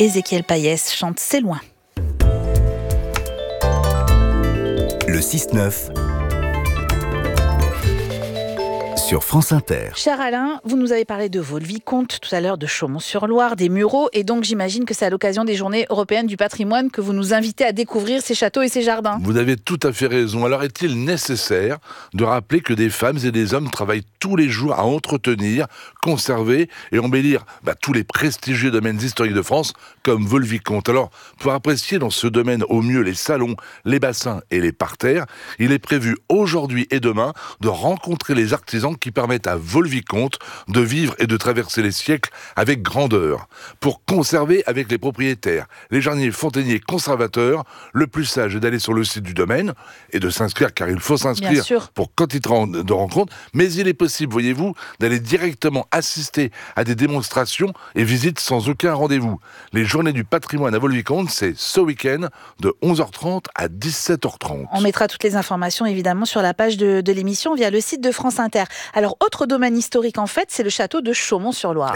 Ézéchiel Payès chante C'est loin. Le 6-9 sur France Inter. Cher Alain, vous nous avez parlé de Vaux-le-Vicomte, tout à l'heure de Chaumont-sur-Loire, des Mureaux, et donc j'imagine que c'est à l'occasion des Journées européennes du patrimoine que vous nous invitez à découvrir ces châteaux et ces jardins. Vous avez tout à fait raison. Alors est-il nécessaire de rappeler que des femmes et des hommes travaillent tous les jours à entretenir, conserver et embellir tous les prestigieux domaines historiques de France, comme Vaux-le-Vicomte. Alors, pour apprécier dans ce domaine au mieux les salons, les bassins et les parterres, il est prévu aujourd'hui et demain de rencontrer les artisans qui permettent à Vaux-le-Vicomte de vivre et de traverser les siècles avec grandeur. Pour conserver avec les propriétaires, les jardiniers, fontainiers, conservateurs, le plus sage est d'aller sur le site du domaine et de s'inscrire, car il faut s'inscrire pour quantité de rencontres, mais il est possible, voyez-vous, d'aller directement assister à des démonstrations et visites sans aucun rendez-vous. Les Journées du patrimoine à Vaux-le-Vicomte, c'est ce week-end de 11h30 à 17h30. On mettra toutes les informations évidemment sur la page de l'émission via le site de France Inter. Alors, autre domaine historique en fait, c'est le château de Chaumont-sur-Loire.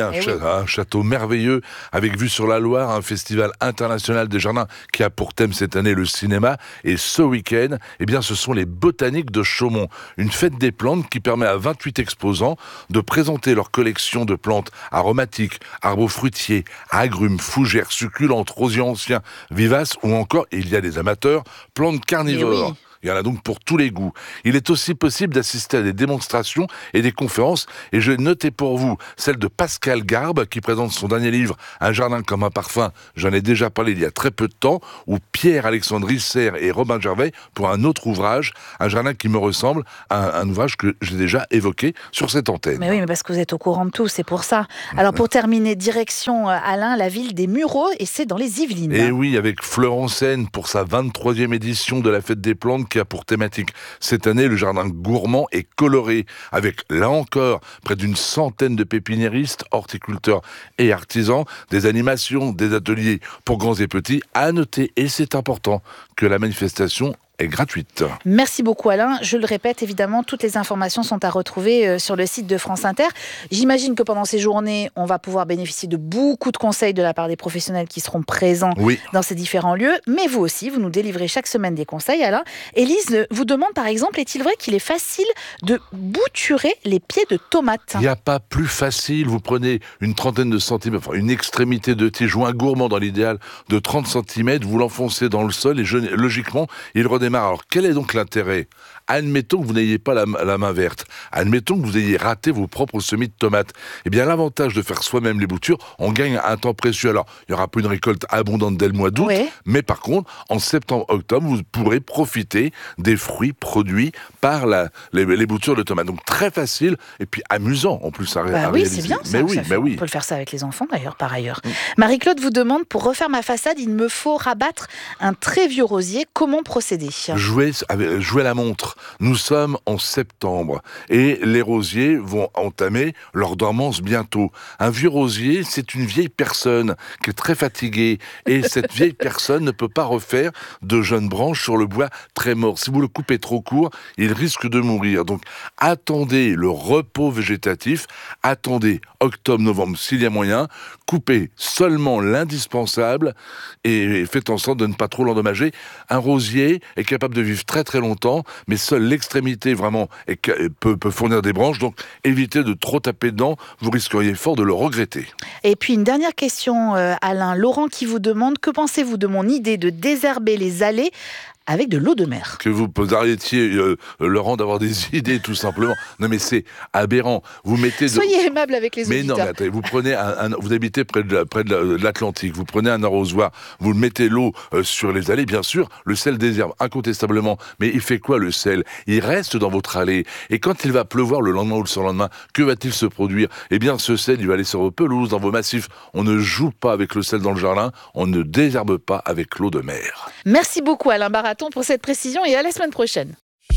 Un château merveilleux avec vue sur la Loire, un festival international des jardins qui a pour thème cette année le cinéma. Et ce week-end, ce sont les botaniques de Chaumont, une fête des plantes qui permet à 28 exposants de présenter leur collection de plantes aromatiques, arbres fruitiers, agrumes, fougères, succulentes, rosiers anciens, vivaces ou encore, il y a des amateurs, plantes carnivores. Il y en a donc pour tous les goûts. Il est aussi possible d'assister à des démonstrations et des conférences. Et je vais noter pour vous celle de Pascal Garbe, qui présente son dernier livre, Un jardin comme un parfum. J'en ai déjà parlé il y a très peu de temps. Ou Pierre-Alexandre Risser et Robin Gervais pour un autre ouvrage, Un jardin qui me ressemble, un ouvrage que j'ai déjà évoqué sur cette antenne. Mais oui, mais parce que vous êtes au courant de tout, c'est pour ça. Alors pour terminer, direction Alain, la ville des Mureaux, et c'est dans les Yvelines. Et oui, avec Florence N pour sa 23e édition de la Fête des Plantes, qui a pour thématique cette année le jardin gourmand et coloré, avec là encore près d'une centaine de pépiniéristes, horticulteurs et artisans, des animations, des ateliers pour grands et petits. À noter, et c'est important, que la manifestation est gratuite. Merci beaucoup Alain. Je le répète, évidemment, toutes les informations sont à retrouver sur le site de France Inter. J'imagine que pendant ces journées, on va pouvoir bénéficier de beaucoup de conseils de la part des professionnels qui seront présents dans ces différents lieux. Mais vous aussi, vous nous délivrez chaque semaine des conseils, Alain. Élise vous demande par exemple, est-il vrai qu'il est facile de bouturer les pieds de tomates ? Il n'y a pas plus facile. Vous prenez une trentaine de centimètres, une extrémité de tige ou un gourmand dans l'idéal de 30 cm, vous l'enfoncez dans le sol et logiquement, il redémarre. Alors, quel est donc l'intérêt ? Admettons que vous n'ayez pas la main verte. Admettons que vous ayez raté vos propres semis de tomates. L'avantage de faire soi-même les boutures, on gagne un temps précieux. Alors, il n'y aura pas une récolte abondante dès le mois d'août, mais par contre, en septembre-octobre, vous pourrez profiter des fruits produits par les boutures de tomates. Donc, très facile et puis amusant en plus à réaliser. Oui, c'est bien ça. On peut le faire ça avec les enfants d'ailleurs, par ailleurs. Marie-Claude vous demande, pour refaire ma façade, il me faut rabattre un très vieux rosier. Comment procéder ? Jouer la montre. Nous sommes en septembre et les rosiers vont entamer leur dormance bientôt. Un vieux rosier, c'est une vieille personne qui est très fatiguée et cette vieille personne ne peut pas refaire de jeunes branches sur le bois très mort. Si vous le coupez trop court, il risque de mourir. Donc attendez le repos végétatif, attendez octobre-novembre s'il y a moyen, coupez seulement l'indispensable et faites en sorte de ne pas trop l'endommager. Un rosier est capable de vivre très très longtemps, mais seule l'extrémité vraiment peut fournir des branches, donc évitez de trop taper dedans, vous risqueriez fort de le regretter. Et puis une dernière question, Alain. Laurent qui vous demande, que pensez-vous de mon idée de désherber les allées avec de l'eau de mer? Que vous arrêtiez, Laurent, d'avoir des idées, tout simplement. Non, mais c'est aberrant. Vous mettez Soyez aimable avec les auditeurs. Mais non, mais attendez, vous prenez vous habitez près de l'Atlantique, vous prenez un arrosoir, vous mettez l'eau sur les allées, bien sûr, le sel désherbe, incontestablement. Mais il fait quoi, le sel? Il reste dans votre allée. Et quand il va pleuvoir le lendemain ou le surlendemain, que va-t-il se produire? Ce sel, il va aller sur vos pelouses, dans vos massifs. On ne joue pas avec le sel dans le jardin, on ne désherbe pas avec l'eau de mer. Merci beaucoup, Alain Baraton, pour cette précision et à la semaine prochaine.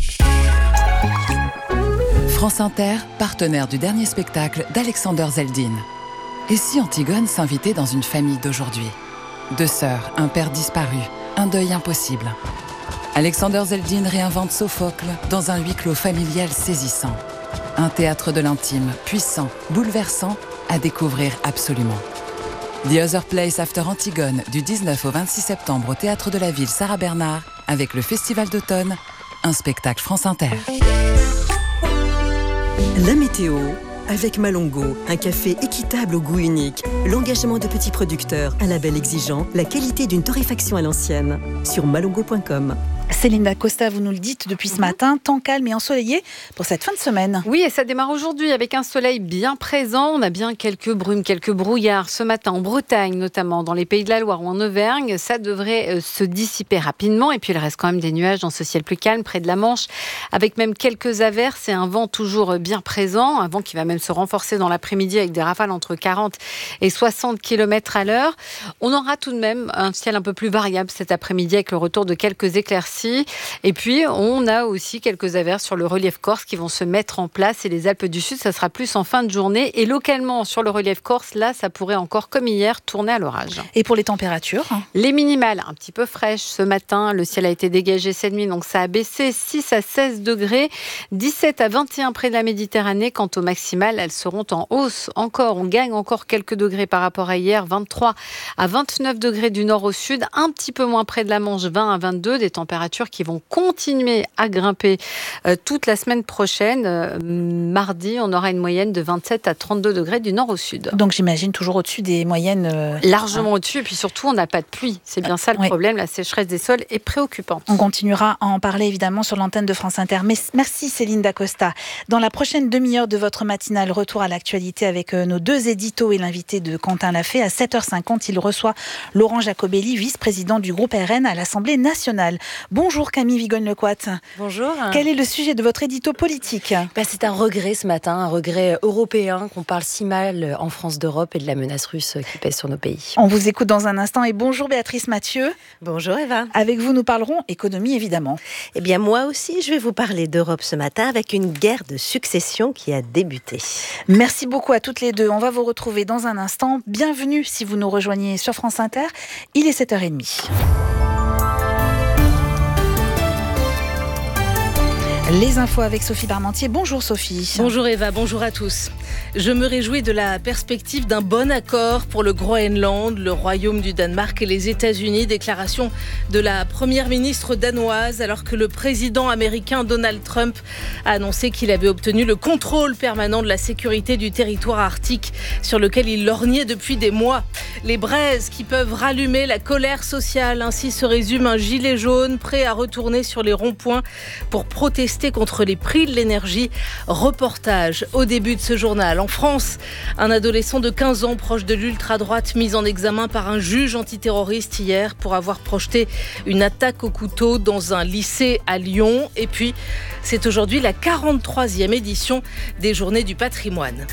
France Inter, partenaire du dernier spectacle d'Alexander Zeldin. Et si Antigone s'invitait dans une famille d'aujourd'hui ? 2 sœurs, un père disparu, un deuil impossible. Alexander Zeldin réinvente Sophocle dans un huis clos familial saisissant. Un théâtre de l'intime, puissant, bouleversant, à découvrir absolument. The Other Place After Antigone du 19 au 26 septembre au Théâtre de la Ville Sarah Bernard avec le Festival d'automne, un spectacle France Inter. La météo avec Malongo, un café équitable au goût unique, l'engagement de petits producteurs, un label exigeant, la qualité d'une torréfaction à l'ancienne. Sur malongo.com. Céline Dacosta, vous nous le dites depuis ce matin, temps calme et ensoleillé pour cette fin de semaine. Oui, et ça démarre aujourd'hui avec un soleil bien présent. On a bien quelques brumes, quelques brouillards ce matin en Bretagne, notamment dans les Pays de la Loire ou en Auvergne. Ça devrait se dissiper rapidement. Et puis il reste quand même des nuages dans ce ciel plus calme près de la Manche, avec même quelques averses et un vent toujours bien présent. Un vent qui va même se renforcer dans l'après-midi avec des rafales entre 40 et 60 km à l'heure. On aura tout de même un ciel un peu plus variable cet après-midi avec le retour de quelques éclaircies. Et puis, on a aussi quelques averses sur le relief corse qui vont se mettre en place. Et les Alpes du Sud, ça sera plus en fin de journée. Et localement, sur le relief corse, là, ça pourrait encore, comme hier, tourner à l'orage. Et pour les températures ? Les minimales, un petit peu fraîches ce matin. Le ciel a été dégagé cette nuit, donc ça a baissé 6 à 16 degrés. 17 à 21 près de la Méditerranée. Quant aux maximales, elles seront en hausse encore. On gagne encore quelques degrés par rapport à hier. 23 à 29 degrés du nord au sud. Un petit peu moins près de la Manche, 20 à 22. Des températures qui vont continuer à grimper toute la semaine prochaine. Mardi, on aura une moyenne de 27 à 32 degrés du nord au sud. Donc j'imagine toujours au-dessus des moyennes... Largement au-dessus, et puis surtout, on n'a pas de pluie. C'est bien ça le problème, la sécheresse des sols est préoccupante. On continuera à en parler évidemment sur l'antenne de France Inter. Mais merci Céline Dacosta. Dans la prochaine demi-heure de votre matinale, retour à l'actualité avec nos deux éditos et l'invité de Quentin Lafay. À 7h50, il reçoit Laurent Jacobelli, vice-président du groupe RN à l'Assemblée nationale. Bonjour Camille Vigogne-Lecoite. Bonjour. Quel est le sujet de votre édito politique ? C'est un regret ce matin, un regret européen qu'on parle si mal en France d'Europe et de la menace russe qui pèse sur nos pays. On vous écoute dans un instant et bonjour Béatrice Mathieu. Bonjour Eva. Avec vous, nous parlerons économie évidemment. Eh bien moi aussi, je vais vous parler d'Europe ce matin avec une guerre de succession qui a débuté. Merci beaucoup à toutes les deux. On va vous retrouver dans un instant. Bienvenue si vous nous rejoignez sur France Inter. Il est 7h30. Les infos avec Sophie Parmentier. Bonjour Sophie. Bonjour Eva, bonjour à tous. Je me réjouis de la perspective d'un bon accord pour le Groenland, le Royaume du Danemark et les États-Unis. Déclaration de la première ministre danoise alors que le président américain Donald Trump a annoncé qu'il avait obtenu le contrôle permanent de la sécurité du territoire arctique sur lequel il lorgnait depuis des mois. Les braises qui peuvent rallumer la colère sociale, ainsi se résume un gilet jaune prêt à retourner sur les ronds-points pour protester contre les prix de l'énergie. Reportage au début de ce journal. En France, un adolescent de 15 ans proche de l'ultra-droite mis en examen par un juge antiterroriste hier pour avoir projeté une attaque au couteau dans un lycée à Lyon. Et puis, c'est aujourd'hui la 43e édition des Journées du patrimoine.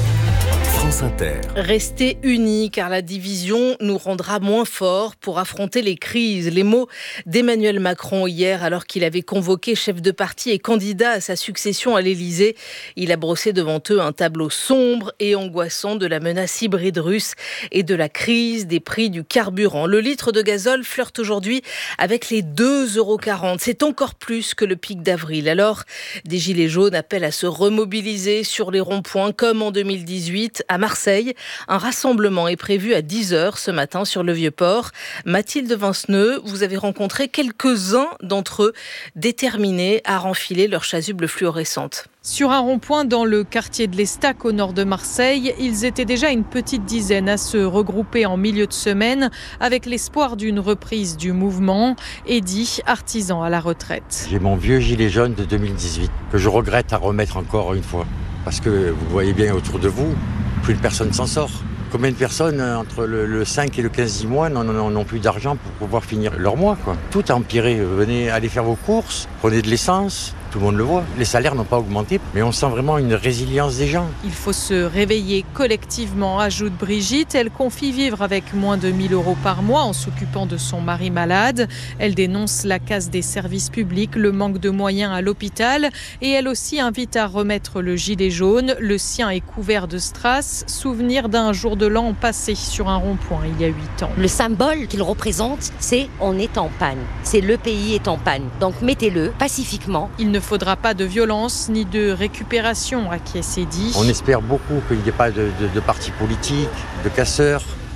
France Inter. Rester unis car la division nous rendra moins forts pour affronter les crises. Les mots d'Emmanuel Macron hier alors qu'il avait convoqué chefs de parti et candidats à sa succession à l'Élysée. Il a brossé devant eux un tableau sombre et angoissant de la menace hybride russe et de la crise des prix du carburant. Le litre de gazole flirte aujourd'hui avec les 2,40 €. C'est encore plus que le pic d'avril. Alors, des gilets jaunes appellent à se remobiliser sur les ronds-points comme en 2018. À Marseille, un rassemblement est prévu à 10h ce matin sur le Vieux-Port. Mathilde Vinceneux, vous avez rencontré quelques-uns d'entre eux déterminés à renfiler leur chasuble fluorescente. Sur un rond-point dans le quartier de l'Estac au nord de Marseille, ils étaient déjà une petite dizaine à se regrouper en milieu de semaine avec l'espoir d'une reprise du mouvement. Eddy, artisan à la retraite. J'ai mon vieux gilet jaune de 2018 que je regrette à remettre encore une fois. Parce que vous voyez bien autour de vous, plus de personne s'en sort. Combien de personnes entre le 5 et le 15 mois n'ont plus d'argent pour pouvoir finir leur mois, quoi. Tout a empiré. Venez aller faire vos courses, prenez de l'essence. Tout le monde le voit. Les salaires n'ont pas augmenté, mais on sent vraiment une résilience des gens. Il faut se réveiller collectivement, ajoute Brigitte. Elle confie vivre avec moins de 1 000 € par mois en s'occupant de son mari malade. Elle dénonce la casse des services publics, le manque de moyens à l'hôpital. Et elle aussi invite à remettre le gilet jaune. Le sien est couvert de strass. Souvenir d'un jour de l'an passé sur un rond-point il y a 8 ans. Le symbole qu'il représente, c'est on est en panne. C'est le pays est en panne. Donc mettez-le pacifiquement. Il ne faudra pas de violence ni de récupération, acquiesce Eddy. On espère beaucoup qu'il n'y ait pas de partis politiques, de casseurs.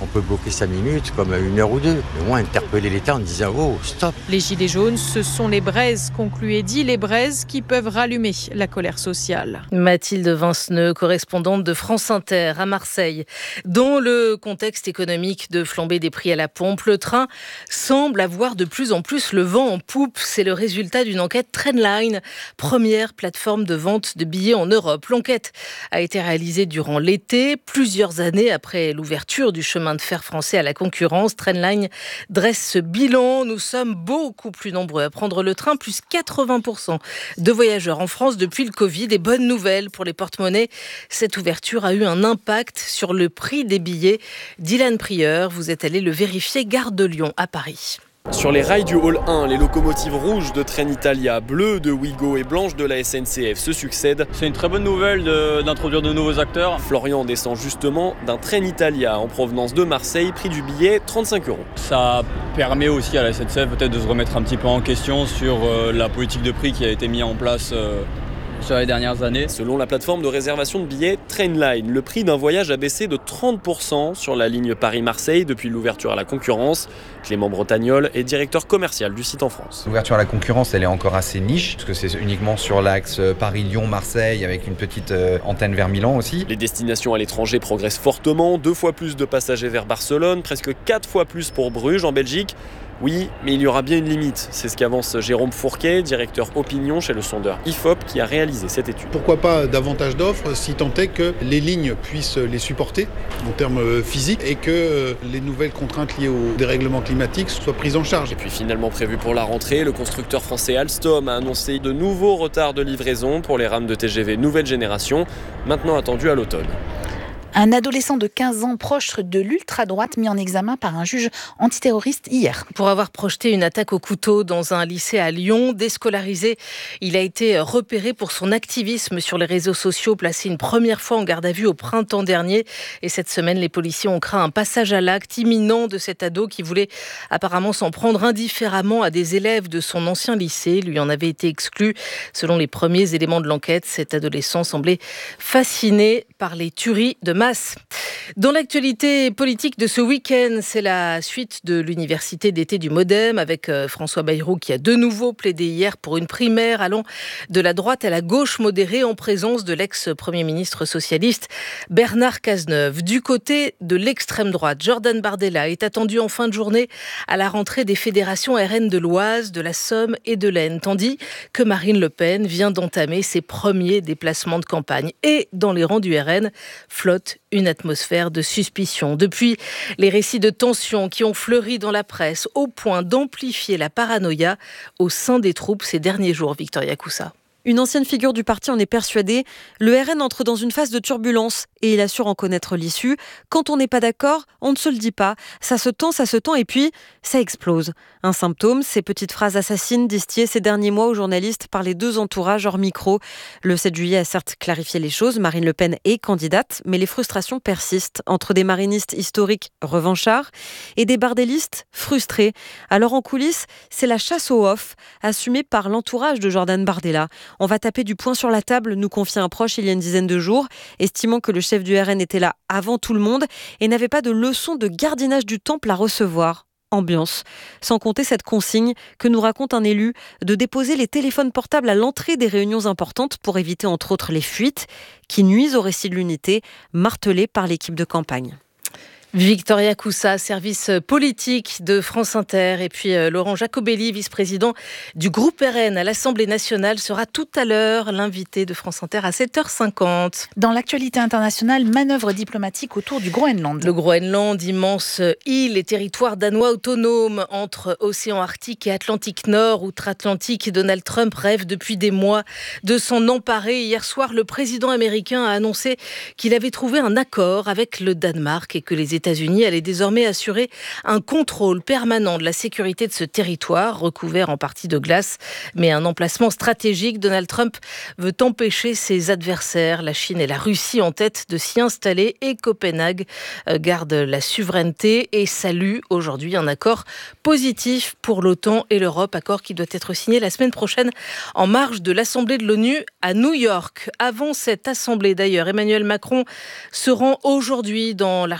On peut bloquer 5 minutes, comme 1 heure ou 2. Mais au moins interpeller l'État en disant « Oh, stop !» Les gilets jaunes, ce sont les braises, conclut Eddy, les braises qui peuvent rallumer la colère sociale. Mathilde Vinceneux, correspondante de France Inter à Marseille. Dans le contexte économique de flambée des prix à la pompe, le train semble avoir de plus en plus le vent en poupe. C'est le résultat d'une enquête Trendline, première plateforme de vente de billets en Europe. L'enquête a été réalisée durant l'été, plusieurs années après l'ouverture du chemin de fer français à la concurrence. Trendline dresse ce bilan. Nous sommes beaucoup plus nombreux à prendre le train, plus 80% de voyageurs en France depuis le Covid. Et bonne nouvelle pour les porte-monnaies, cette ouverture a eu un impact sur le prix des billets. Dylan Prieur, vous êtes allé le vérifier, gare de Lyon à Paris. Sur les rails du Hall 1, les locomotives rouges de Trenitalia, bleues de Ouigo et blanches de la SNCF se succèdent. C'est une très bonne nouvelle d'introduire de nouveaux acteurs. Florian descend justement d'un Trenitalia en provenance de Marseille, prix du billet 35 €. Ça permet aussi à la SNCF peut-être de se remettre un petit peu en question sur la politique de prix qui a été mise en place sur les dernières années. Selon la plateforme de réservation de billets Trainline, le prix d'un voyage a baissé de 30% sur la ligne Paris-Marseille depuis l'ouverture à la concurrence. Clément Bretagnol est directeur commercial du site en France. L'ouverture à la concurrence, elle est encore assez niche, parce que c'est uniquement sur l'axe Paris-Lyon-Marseille, avec une petite antenne vers Milan aussi. Les destinations à l'étranger progressent fortement, 2 fois plus de passagers vers Barcelone, presque 4 fois plus pour Bruges en Belgique. Oui, mais il y aura bien une limite. C'est ce qu'avance Jérôme Fourquet, directeur opinion chez le sondeur IFOP, qui a réalisé cette étude. Pourquoi pas davantage d'offres si tant est que les lignes puissent les supporter en termes physiques et que les nouvelles contraintes liées au dérèglement climatique soient prises en charge. Et puis finalement prévu pour la rentrée, le constructeur français Alstom a annoncé de nouveaux retards de livraison pour les rames de TGV nouvelle génération, maintenant attendues à l'automne. Un adolescent de 15 ans proche de l'ultra-droite mis en examen par un juge antiterroriste hier. Pour avoir projeté une attaque au couteau dans un lycée à Lyon, déscolarisé, il a été repéré pour son activisme sur les réseaux sociaux, placé une première fois en garde à vue au printemps dernier. Et cette semaine, les policiers ont craint un passage à l'acte imminent de cet ado qui voulait apparemment s'en prendre indifféremment à des élèves de son ancien lycée. Lui en avait été exclu. Selon les premiers éléments de l'enquête, cet adolescent semblait fasciné par les tueries de masse. Dans l'actualité politique de ce week-end, c'est la suite de l'université d'été du Modem avec François Bayrou qui a de nouveau plaidé hier pour une primaire allant de la droite à la gauche modérée en présence de l'ex-premier ministre socialiste Bernard Cazeneuve. Du côté de l'extrême droite, Jordan Bardella est attendu en fin de journée à la rentrée des fédérations RN de l'Oise, de la Somme et de l'Aisne, tandis que Marine Le Pen vient d'entamer ses premiers déplacements de campagne. Et dans les rangs du RN, flotte une atmosphère de suspicion. Depuis les récits de tensions qui ont fleuri dans la presse au point d'amplifier la paranoïa au sein des troupes ces derniers jours, Victoria Coussa. Une ancienne figure du parti en est persuadée. Le RN entre dans une phase de turbulence et il assure en connaître l'issue. Quand on n'est pas d'accord, on ne se le dit pas. Ça se tend et puis ça explose. Un symptôme, ces petites phrases assassines distillées ces derniers mois aux journalistes par les deux entourages hors micro. Le 7 juillet a certes clarifié les choses. Marine Le Pen est candidate, mais les frustrations persistent entre des marinistes historiques revanchards et des bardellistes frustrés. Alors en coulisses, c'est la chasse au off assumée par l'entourage de Jordan Bardella. On va taper du poing sur la table, nous confie un proche il y a une dizaine de jours, estimant que le chef du RN était là avant tout le monde et n'avait pas de leçon de gardiennage du temple à recevoir. Ambiance. Sans compter cette consigne que nous raconte un élu de déposer les téléphones portables à l'entrée des réunions importantes pour éviter entre autres les fuites qui nuisent au récit de l'unité, martelé par l'équipe de campagne. Victoria Coussa, service politique de France Inter. Et puis Laurent Jacobelli, vice-président du groupe RN à l'Assemblée nationale, sera tout à l'heure l'invité de France Inter à 7h50. Dans l'actualité internationale, manœuvre diplomatique autour du Groenland. Le Groenland, immense île et territoire danois autonome entre océan Arctique et Atlantique Nord, outre-Atlantique. Donald Trump rêve depuis des mois de s'en emparer. Hier soir, le président américain a annoncé qu'il avait trouvé un accord avec le Danemark et que les États-Unis allaient désormais assurer un contrôle permanent de la sécurité de ce territoire, recouvert en partie de glace, mais un emplacement stratégique. Donald Trump veut empêcher ses adversaires, la Chine et la Russie en tête, de s'y installer, et Copenhague garde la souveraineté et salue aujourd'hui un accord positif pour l'OTAN et l'Europe, accord qui doit être signé la semaine prochaine en marge de l'Assemblée de l'ONU à New York. Avant cette assemblée d'ailleurs, Emmanuel Macron se rend aujourd'hui dans l'archipel français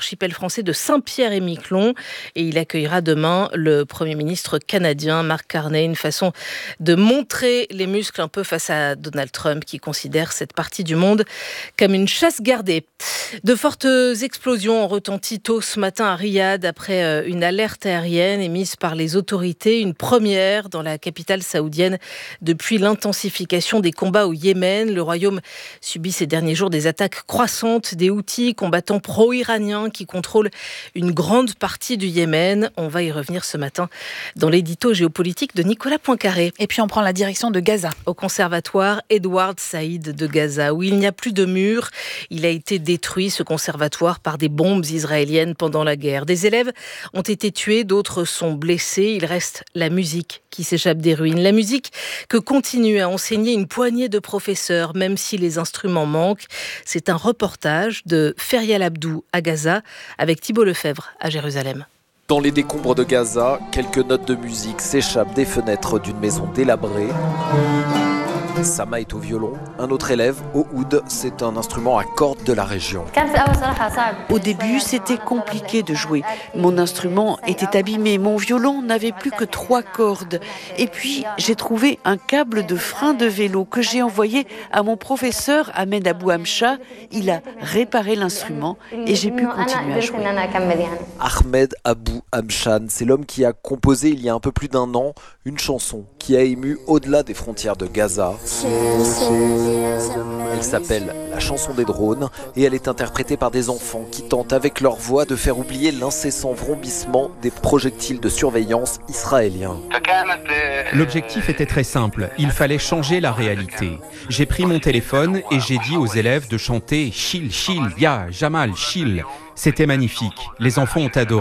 français de Saint-Pierre-et-Miquelon. Et il accueillera demain le Premier ministre canadien, Mark Carney. Une façon de montrer les muscles un peu face à Donald Trump, qui considère cette partie du monde comme une chasse gardée. De fortes explosions ont retenti tôt ce matin à Riyad après une alerte aérienne émise par les autorités. Une première dans la capitale saoudienne depuis l'intensification des combats au Yémen. Le royaume subit ces derniers jours des attaques croissantes des Houthis, combattants pro-iraniens qui contrôlent une grande partie du Yémen. On va y revenir ce matin dans l'édito géopolitique de Nicolas Poincaré. Et puis on prend la direction de Gaza. Au conservatoire Edward Saïd de Gaza, où il n'y a plus de mur. Il a été détruit, ce conservatoire, par des bombes israéliennes pendant la guerre. Des élèves ont été tués, d'autres sont blessés. Il reste la musique qui s'échappe des ruines. La musique que continue à enseigner une poignée de professeurs, même si les instruments manquent. C'est un reportage de Ferial Abdou à Gaza, avec Thibault Lefebvre à Jérusalem. Dans les décombres de Gaza, quelques notes de musique s'échappent des fenêtres d'une maison délabrée. Sama est au violon, un autre élève au oud, c'est un instrument à cordes de la région. Au début, c'était compliqué de jouer. Mon instrument était abîmé, mon violon n'avait plus que 3 cordes. Et puis, j'ai trouvé un câble de frein de vélo que j'ai envoyé à mon professeur Ahmed Abou Amcha. Il a réparé l'instrument et j'ai pu continuer à jouer. Ahmed Abou Amchan, c'est l'homme qui a composé il y a un peu plus d'1 an une chanson qui a ému au-delà des frontières de Gaza. Elle s'appelle La chanson des drones et elle est interprétée par des enfants qui tentent avec leur voix de faire oublier l'incessant vrombissement des projectiles de surveillance israéliens. L'objectif était très simple, il fallait changer la réalité. J'ai pris mon téléphone et j'ai dit aux élèves de chanter « Chil, Chil, Ya, Jamal, Chil ». C'était magnifique, les enfants ont adoré.